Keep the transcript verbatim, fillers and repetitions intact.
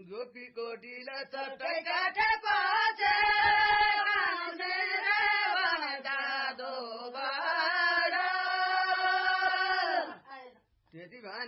गोपी कोटीला सबै काठे पाचे आउने रे वनका दोबारा त्यति भए